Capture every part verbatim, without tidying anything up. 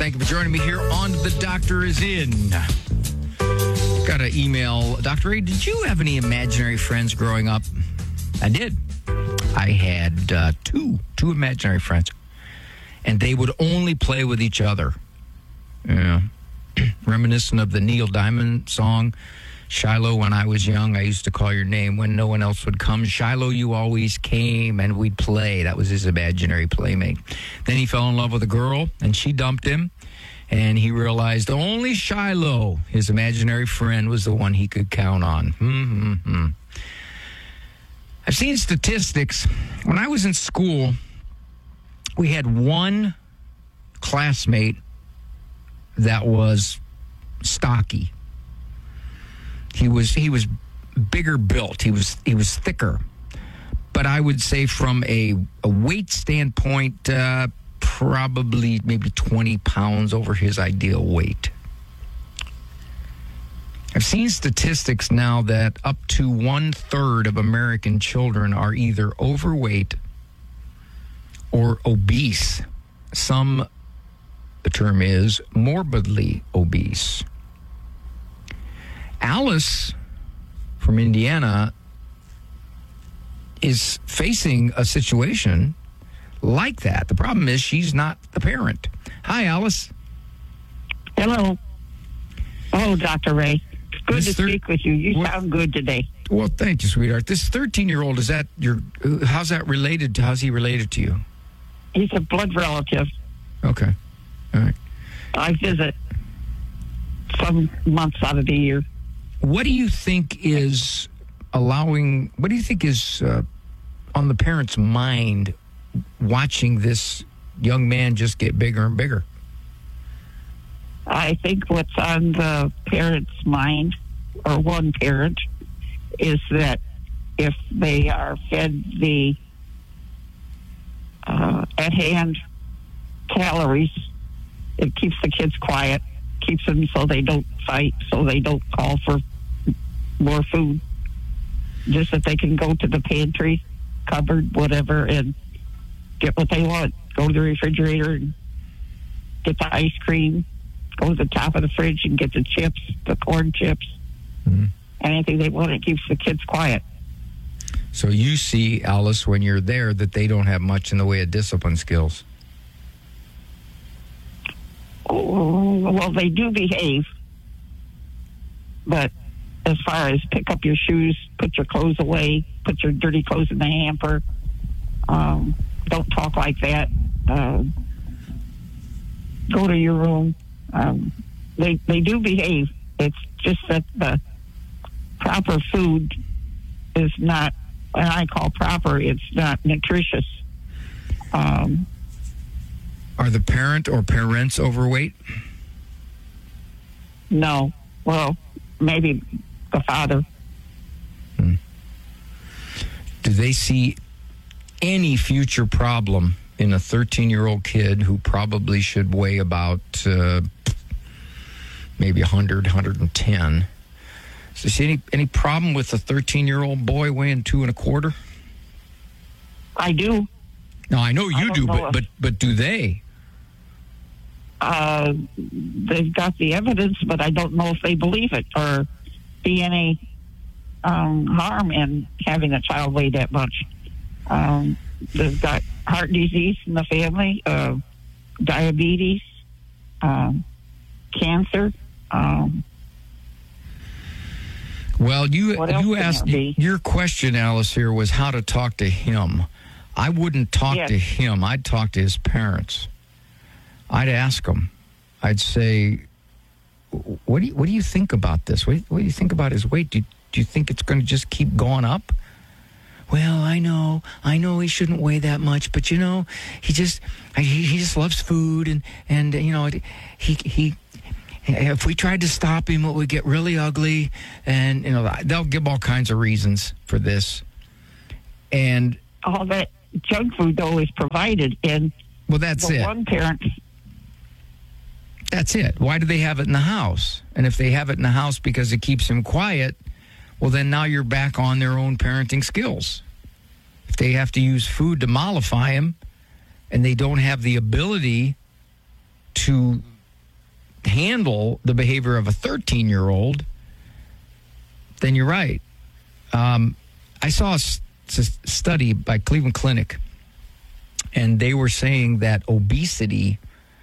Thank you for joining me here on The Doctor Is In. Got an email. Doctor A, did you have any imaginary friends growing up? I did. I had uh, two, two imaginary friends. And they would only play with each other. Yeah. Reminiscent of the Neil Diamond song, Shiloh, when I was young, I used to call your name when no one else would come. Shiloh, you always came, and we'd play. That was his imaginary playmate. Then he fell in love with a girl, and she dumped him, and he realized only Shiloh, his imaginary friend, was the one he could count on. Mm-hmm. I've seen statistics. When I was in school, we had one classmate that was stocky. He was he was bigger built. He was he was thicker. But I would say from a, a weight standpoint, uh, probably maybe twenty pounds over his ideal weight. I've seen statistics now that up to one third of American children are either overweight or obese. Some, the term is morbidly obese. Alice from Indiana is facing a situation like that. The problem is she's not the parent. Hi, Alice. Hello. Oh, Doctor Ray. It's good This to thir- speak with you. You what- sound good today. Well, thank you, sweetheart. This thirteen-year-old, is that your, uh, how's that related to, how's he related to you? He's a blood relative. Okay. All right. I visit some months out of the year. What do you think is allowing, what do you think is uh, on the parent's mind watching this young man just get bigger and bigger? I think what's on the parent's mind, or one parent, is that if they are fed the uh, at-hand calories, it keeps the kids quiet, keeps them so they don't fight, so they don't call for more food. Just that they can go to the pantry, cupboard, whatever, and get what they want. Go to the refrigerator and get the ice cream. Go to the top of the fridge and get the chips, the corn chips. Mm-hmm. Anything they want, it keeps the kids quiet. So you see, Alice, when you're there, that they don't have much in the way of discipline skills. Oh, well, they do behave. But as far as pick up your shoes, put your clothes away, put your dirty clothes in the hamper, um, don't talk like that, uh, go to your room. Um, they, they do behave. It's just that the proper food is not, when I call proper, it's not nutritious. Um, Are the parent or parents overweight? No. Well, maybe the father. Hmm. Do they see any future problem in a thirteen-year-old kid who probably should weigh about uh, maybe one hundred, one hundred ten? Is there see any, any problem with a thirteen-year-old boy weighing two and a quarter? I do. No, I know you I don't do, know but, if- but but do they? Uh, they've got the evidence, but I don't know if they believe it or see any um, harm in having a child weigh that much. Um, they've got heart disease in the family, uh, diabetes, um, cancer. Um, Well, you What else you can asked there be? your question, Alice, here was how to talk to him. I wouldn't talk Yes. to him. I'd talk to his parents. I'd ask them. I'd say, "What do you, what do you think about this? What do you, what do you think about his weight? Do you, do you think it's going to just keep going up?" Well, I know, I know he shouldn't weigh that much, but you know, he just he, he just loves food, and and you know, he he. If we tried to stop him, it would get really ugly, and you know they'll give all kinds of reasons for this. And all that junk food, though, is provided, and well, that's the it. one parent. That's it. Why do they have it in the house? And if they have it in the house because it keeps him quiet, well, then now you're back on their own parenting skills. If they have to use food to mollify him, and they don't have the ability to handle the behavior of a thirteen-year-old, then you're right. Um, I saw a, s- a study by Cleveland Clinic, and they were saying that obesity,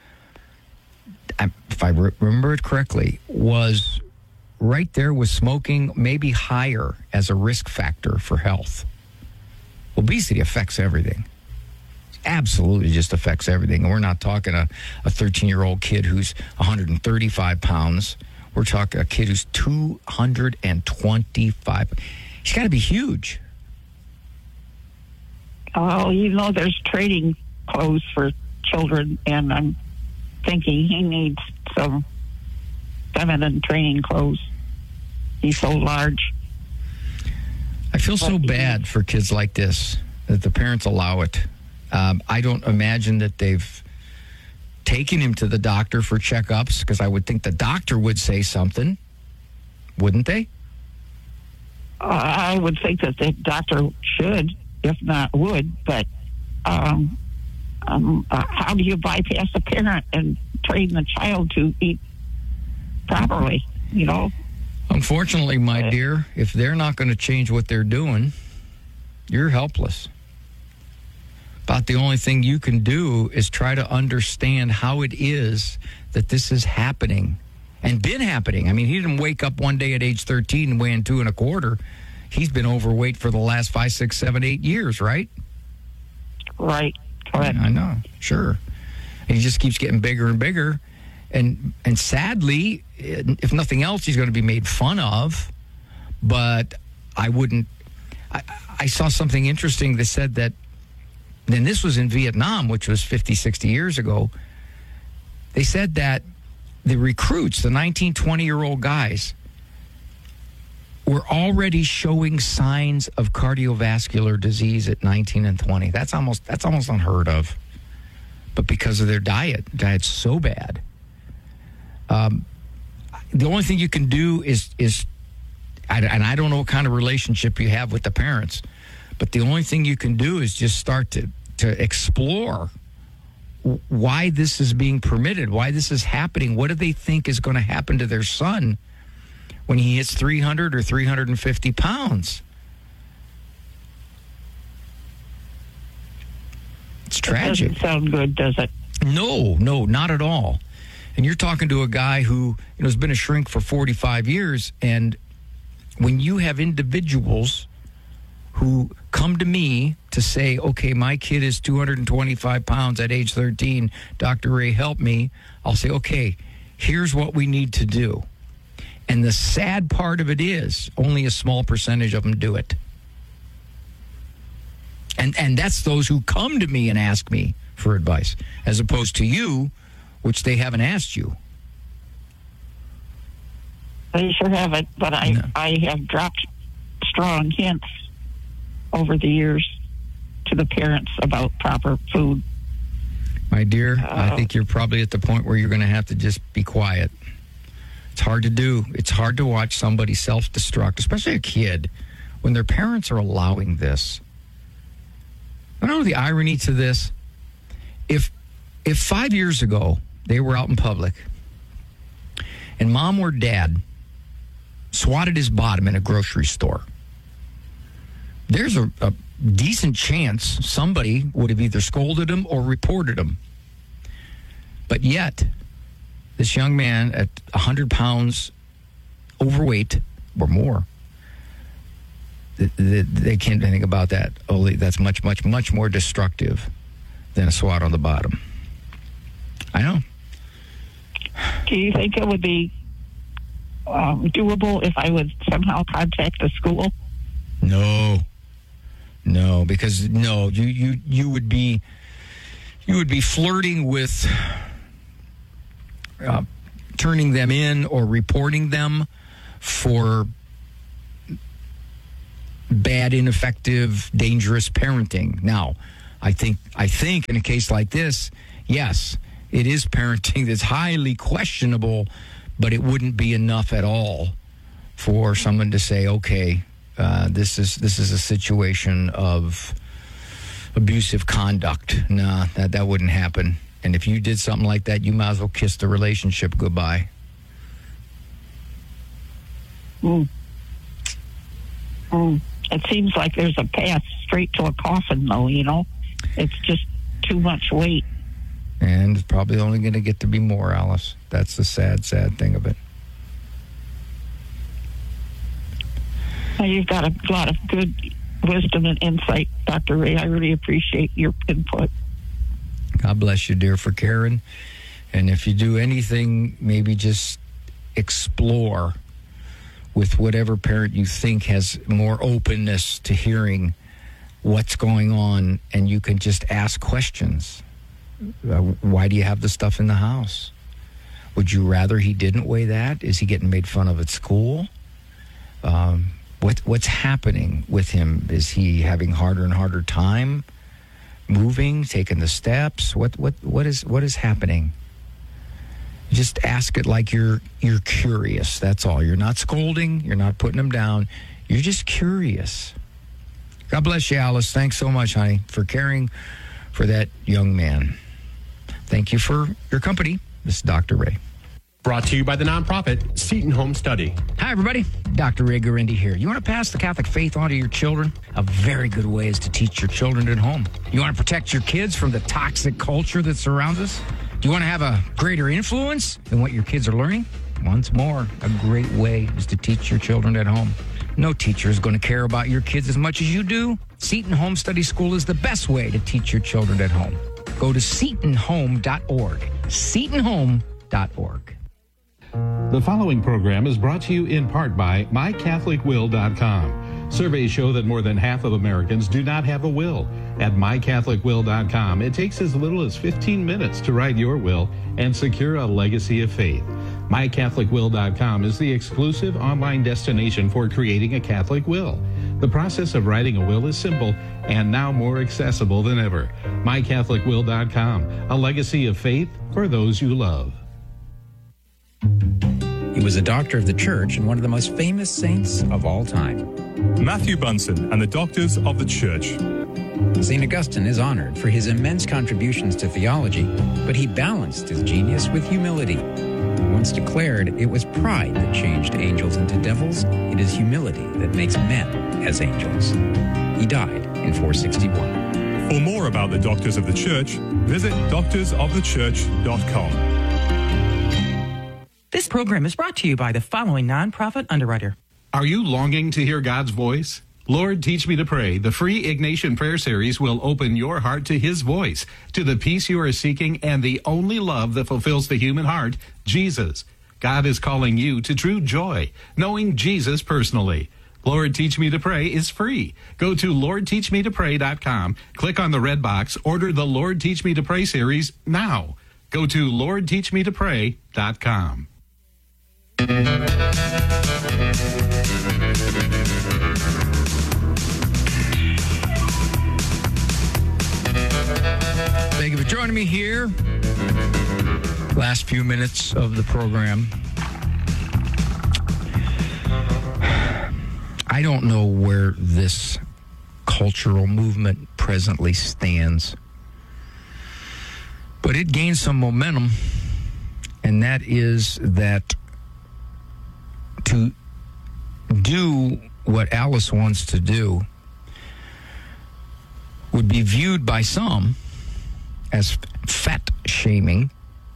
if I re- remember it correctly, was right there with smoking, maybe higher as a risk factor for health. Obesity affects everything. Absolutely just affects everything. And we're not talking a, a thirteen-year-old kid who's one hundred thirty-five pounds. We're talking a kid who's two hundred twenty-five. He's got to be huge. Oh, you know, there's training clothes for children, and I'm thinking he needs some feminine training clothes. He's so large. I feel so bad for kids like this, that the parents allow it. Um, I don't imagine that they've taken him to the doctor for checkups, because I would think the doctor would say something, wouldn't they? Uh, I would think that the doctor should, if not would, but um, um, uh, how do you bypass a parent and train the child to eat properly, you know? Unfortunately, my dear, if they're not going to change what they're doing, you're helpless. About the only thing you can do is try to understand how it is that this is happening and been happening. I mean, he didn't wake up one day at age thirteen and weighing two and a quarter. He's been overweight for the last five, six, seven, eight years, right? Right. Correct. I know. Sure. And he just keeps getting bigger and bigger. And and sadly, if nothing else, he's going to be made fun of. But I wouldn't. I, I saw something interesting that said that, and this was in Vietnam, which was fifty, sixty years ago. They said that the recruits, the nineteen, twenty-year-old guys, were already showing signs of cardiovascular disease at nineteen and twenty. That's almost that's almost unheard of. But because of their diet, diet's so bad. Um, the only thing you can do is, is, and I don't know what kind of relationship you have with the parents, but the only thing you can do is just start to, to explore why this is being permitted, why this is happening. What do they think is going to happen to their son when he hits three hundred or three hundred fifty pounds? It's tragic. It doesn't sound good, does it? No, no, not at all. And you're talking to a guy who, you know, has been a shrink for forty-five years. And when you have individuals who come to me to say, okay, my kid is two hundred twenty-five pounds at age thirteen, Doctor Ray, help me. I'll say, okay, here's what we need to do. And the sad part of it is only a small percentage of them do it. And and that's those who come to me and ask me for advice, as opposed to you, which they haven't asked you. They sure haven't, but I, No. I have dropped strong hints over the years to the parents about proper food. My dear, I Uh, think you're probably at the point where you're going to have to just be quiet. It's hard to do. It's hard to watch somebody self-destruct, especially a kid, when their parents are allowing this. I don't know the irony to this. If if five years ago they were out in public and mom or dad swatted his bottom in a grocery store, there's a, a decent chance somebody would have either scolded him or reported him. But yet, this young man at one hundred pounds overweight or more, they, they can't do anything about that. Only that's much, much, much more destructive than a swat on the bottom. I know. Do you think it would be um, doable if I would somehow contact the school? No, no, because no, you you you would be you would be flirting with uh, turning them in or reporting them for bad, ineffective, dangerous parenting. Now, I think I think in a case like this, yes, it is parenting that's highly questionable, but it wouldn't be enough at all for someone to say, okay, uh, this is this is a situation of abusive conduct. Nah, that, that wouldn't happen. And if you did something like that, you might as well kiss the relationship goodbye. Mm. Mm. It seems like there's a path straight to a coffin, though, you know? It's just too much weight. And it's probably only going to get to be more, Alice. That's the sad, sad thing of it. Well, you've got a lot of good wisdom and insight, Doctor Ray. I really appreciate your input. God bless you, dear, for caring. And if you do anything, maybe just explore with whatever parent you think has more openness to hearing what's going on, and you can just ask questions. Uh, why do you have the stuff in the house? Would you rather he didn't weigh that? Is he getting made fun of at school? Um, what what's happening with him? Is he having harder and harder time moving, taking the steps? What what what is what is happening? Just ask it like you're you're curious. That's all. You're not scolding. You're not putting him down. You're just curious. God bless you, Alice. Thanks so much, honey, for caring for that young man. Thank you for your company. This is Doctor Ray. Brought to you by the nonprofit Seton Home Study. Hi, everybody. Doctor Ray Guarendi here. You want to pass the Catholic faith on to your children? A very good way is to teach your children at home. You want to protect your kids from the toxic culture that surrounds us? Do you want to have a greater influence in what your kids are learning? Once more, a great way is to teach your children at home. No teacher is going to care about your kids as much as you do. Seton Home Study School is the best way to teach your children at home. Go to seton home dot org. seton home dot org. The following program is brought to you in part by my catholic will dot com. Surveys show that more than half of Americans do not have a will. At my catholic will dot com, it takes as little as fifteen minutes to write your will and secure a legacy of faith. my catholic will dot com is the exclusive online destination for creating a Catholic will. The process of writing a will is simple and now more accessible than ever. my catholic will dot com, a legacy of faith for those you love. He was a doctor of the church and one of the most famous saints of all time. Matthew Bunson and the Doctors of the Church. Saint Augustine is honored for his immense contributions to theology, but he balanced his genius with humility. He once declared it was pride that changed angels into devils. It is humility that makes men as angels. He died in four sixty-one. For more about the Doctors of the Church, visit doctors of the church dot com. This program is brought to you by the following nonprofit underwriter. Are you longing to hear God's voice? Lord, Teach Me to Pray, the free Ignatian Prayer Series will open your heart to His voice, to the peace you are seeking and the only love that fulfills the human heart, Jesus. God is calling you to true joy, knowing Jesus personally. Lord, Teach Me to Pray is free. Go to lord teach me to pray dot com, click on the red box, order the Lord, Teach Me to Pray series now. Go to lord teach me to pray dot com. Thank you for joining me here. Last few minutes of the program. I don't know where this cultural movement presently stands, but it gained some momentum, and that is that to do what Alice wants to do would be viewed by some as fat shaming,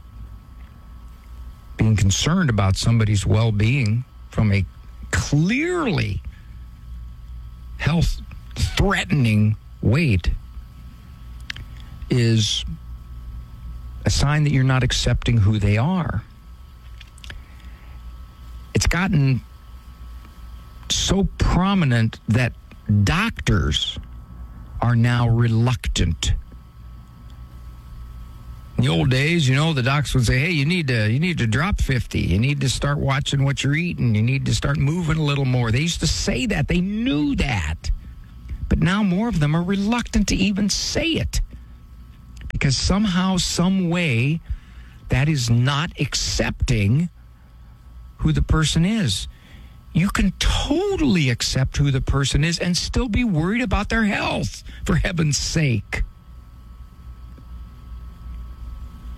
being concerned about somebody's well-being from a clearly health-threatening weight is a sign that you're not accepting who they are. It's gotten so prominent that doctors are now reluctant. In the old days, you know, the docs would say, hey, you need to you need to drop fifty. You need to start watching what you're eating. You need to start moving a little more. They used to say that. They knew that. But now more of them are reluctant to even say it. Because somehow, some way, that is not accepting who the person is. You can totally accept who the person is and still be worried about their health, for heaven's sake.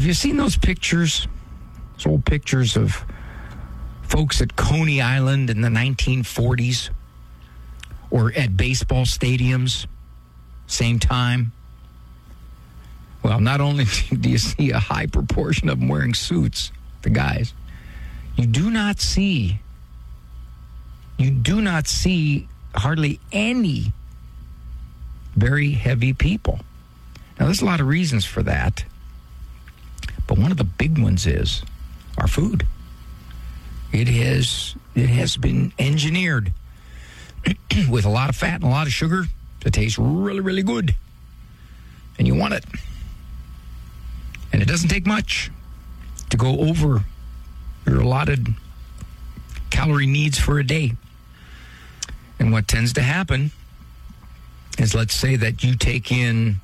you seen those pictures? Those old pictures of folks at Coney Island in the nineteen forties or at baseball stadiums, same time? Well, not only do you see a high proportion of them wearing suits, the guys, you do not see, you do not see hardly any very heavy people. Now, there's a lot of reasons for that, but one of the big ones is our food. It has, it has been engineered with a lot of fat and a lot of sugar to taste really, really good. And you want it. And it doesn't take much to go over your allotted calorie needs for a day. And what tends to happen is, let's say that you take in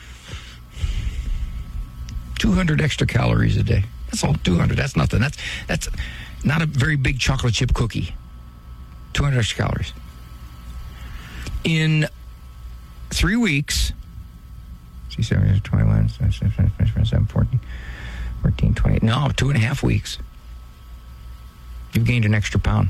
two hundred extra calories a day. That's all, two hundred. That's nothing. That's that's not a very big chocolate chip cookie. two hundred extra calories. In three weeks, see, seven, twenty-one, seven, fourteen, fourteen, twenty, no, two and a half weeks, you've gained an extra pound.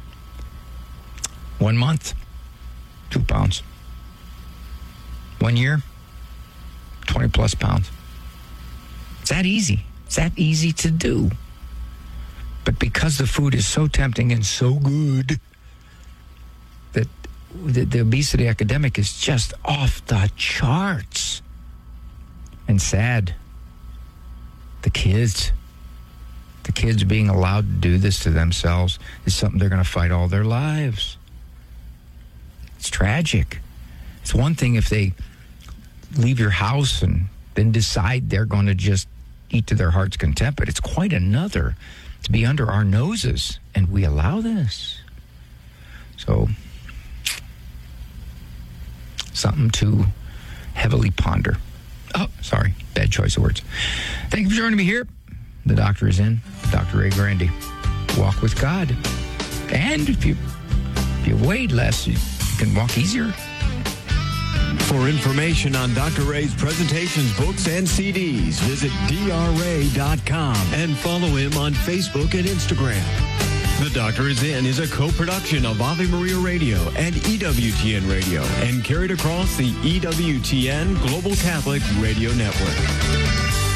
One month, two pounds. One year, twenty plus pounds. It's that easy. It's that easy to do. But because the food is so tempting and so good, that the, the obesity epidemic is just off the charts. And sad. The kids, the kids being allowed to do this to themselves is something they're going to fight all their lives. It's tragic. It's one thing if they leave your house and then decide they're going to just eat to their heart's content, but it's quite another to be under our noses and we allow this. So, something to heavily ponder. Oh, sorry, bad choice of words. Thank you for joining me here. The doctor is in. Doctor Ray Grandy. Walk with God. And if you if you weigh less, you can walk easier. For information on Doctor Ray's presentations, books, and C Ds, visit D R ray dot com and follow him on Facebook and Instagram. The Doctor is In is a co-production of Ave Maria Radio and E W T N Radio and carried across the E W T N Global Catholic Radio Network.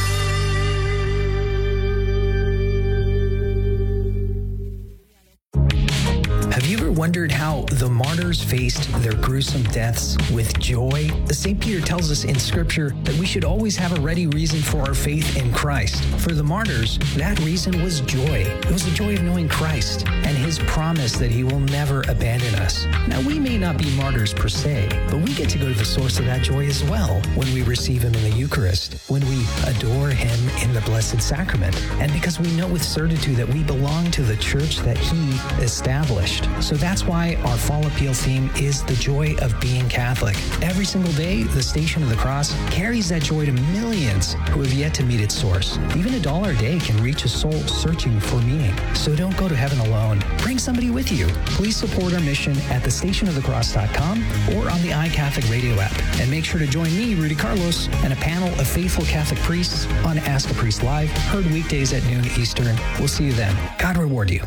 Have you ever wondered how the martyrs faced their gruesome deaths with joy? Saint Peter tells us in Scripture that we should always have a ready reason for our faith in Christ. For the martyrs, that reason was joy. It was the joy of knowing Christ and his promise that he will never abandon us. Now, we may not be martyrs per se, but we get to go to the source of that joy as well when we receive him in the Eucharist, when we adore him in the Blessed Sacrament, and because we know with certitude that we belong to the church that he established. So that's why our fall appeal theme is the joy of being Catholic. Every single day, the Station of the Cross carries that joy to millions who have yet to meet its source. Even a dollar a day can reach a soul searching for meaning. So don't go to heaven alone. Bring somebody with you. Please support our mission at the station of the cross dot com or on the iCatholic Radio app. And make sure to join me, Rudy Carlos, and a panel of faithful Catholic priests on Ask a Priest Live, heard weekdays at noon Eastern. We'll see you then. God reward you.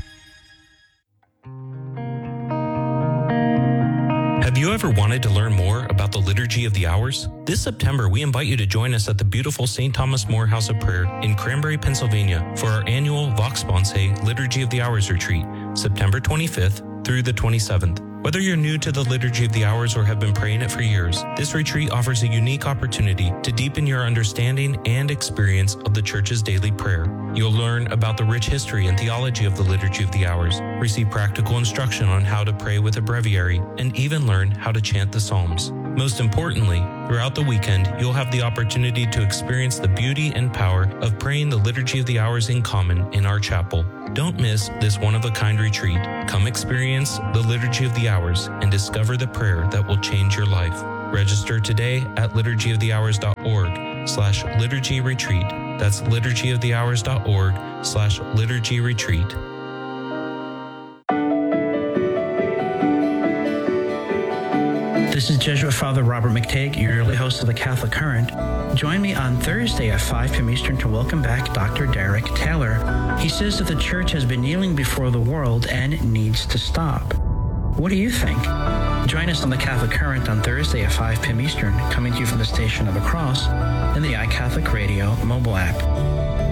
Have you ever wanted to learn more about the Liturgy of the Hours? This September, we invite you to join us at the beautiful Saint Thomas More House of Prayer in Cranberry, Pennsylvania for our annual Vox Sponse Liturgy of the Hours retreat, September twenty-fifth through the twenty-seventh. Whether you're new to the Liturgy of the Hours or have been praying it for years, this retreat offers a unique opportunity to deepen your understanding and experience of the Church's daily prayer. You'll learn about the rich history and theology of the Liturgy of the Hours, receive practical instruction on how to pray with a breviary, and even learn how to chant the Psalms. Most importantly, throughout the weekend, you'll have the opportunity to experience the beauty and power of praying the Liturgy of the Hours in common in our chapel. Don't miss this one-of-a-kind retreat. Come experience the Liturgy of the Hours and discover the prayer that will change your life. Register today at liturgy of the hours dot org slash liturgy retreat. That's liturgy of the hours dot org slash liturgy retreat. This is Jesuit Father Robert McTague, your yearly host of the Catholic Current. Join me on Thursday at five p.m. Eastern to welcome back Doctor Derek Taylor. He says that the Church has been kneeling before the world and needs to stop. What do you think? Join us on the Catholic Current on Thursday at five p.m. Eastern, coming to you from the Station of the Cross and the iCatholic Radio mobile app.